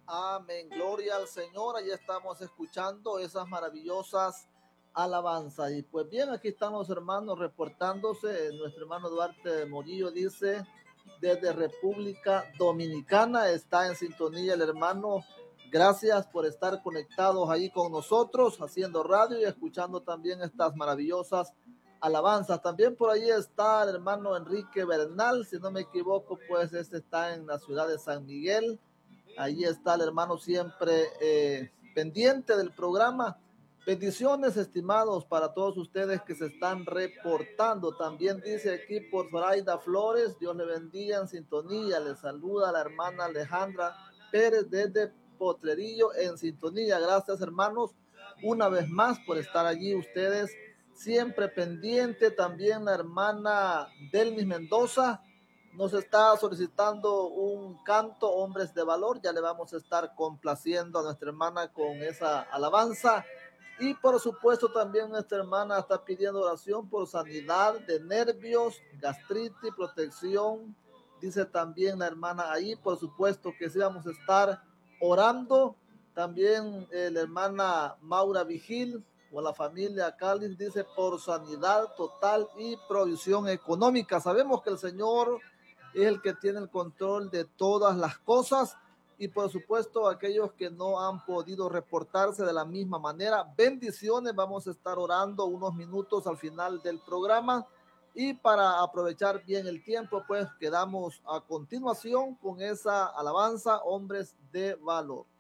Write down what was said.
Amén, gloria al Señor. Allí estamos escuchando esas maravillosas alabanzas. Y pues bien, aquí están los hermanos reportándose. Nuestro hermano Duarte Morillo dice, desde República Dominicana está en sintonía el hermano. Gracias por estar conectados ahí con nosotros, haciendo radio y escuchando también estas maravillosas alabanzas. También por ahí está el hermano Enrique Bernal, si no me equivoco, pues este está en la ciudad de San Miguel. Ahí está el hermano siempre pendiente del programa. Bendiciones, estimados, para todos ustedes que se están reportando. También dice aquí por Zoraida Flores, Dios le bendiga en sintonía. Le saluda la hermana Alejandra Pérez desde Potrerillo en sintonía. Gracias, hermanos, una vez más por estar allí ustedes siempre pendiente. También la hermana Delmis Mendoza nos está solicitando un canto, Hombres de Valor. Ya le vamos a estar complaciendo a nuestra hermana con esa alabanza. Y por supuesto también nuestra hermana está pidiendo oración por sanidad de nervios, gastritis, protección. Dice también la hermana ahí, por supuesto que sí vamos a estar orando. También la hermana Maura Vigil o la familia Cáliz dice por sanidad total y provisión económica. Sabemos que el Señor es el que tiene el control de todas las cosas y por supuesto aquellos que no han podido reportarse de la misma manera, bendiciones, vamos a estar orando unos minutos al final del programa y para aprovechar bien el tiempo pues quedamos a continuación con esa alabanza, Hombres de Valor.